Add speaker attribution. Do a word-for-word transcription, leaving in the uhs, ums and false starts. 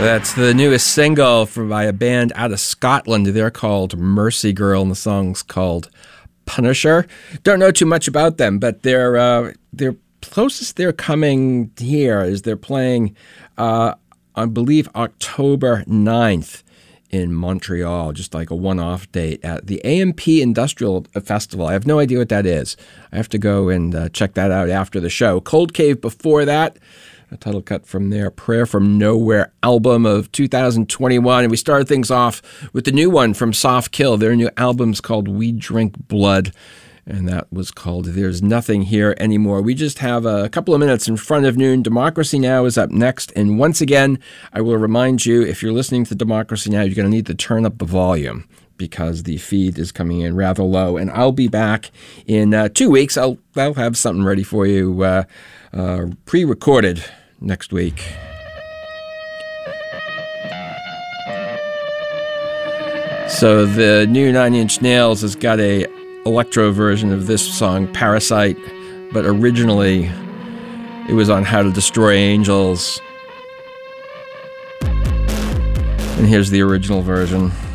Speaker 1: That's the newest single from by a band out of Scotland. They're called Mercy Girl, and the song's called Punisher. Don't know too much about them, but they're uh, they're closest they're coming here is they're playing, uh, I believe, October ninth in Montreal, just like a one-off date at the A M P Industrial Festival. I have no idea what that is. I have to go and uh, check that out after the show. Cold Cave before that. A title cut from their Prayer from Nowhere album of two thousand twenty-one. And we started things off with the new one from Soft Kill. Their new album's called We Drink Blood, and that was called There's Nothing Here Anymore. We just have a couple of minutes in front of noon. Democracy Now! Is up next. And once again, I will remind you, if you're listening to Democracy Now!, you're going to need to turn up the volume because the feed is coming in rather low. And I'll be back in uh, two weeks. I'll, I'll have something ready for you uh, uh, pre-recorded next week. So the new Nine Inch Nails has got a electro version of this song, Parasite, but originally it was on How to Destroy Angels. And here's the original version.